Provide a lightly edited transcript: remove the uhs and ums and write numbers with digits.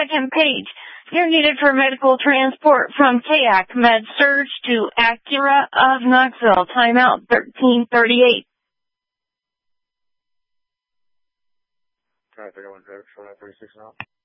second page. You're needed for medical transport from KAC Med Surge to Acura of Knoxville. Timeout 13:38. Traffic, I went 36 now.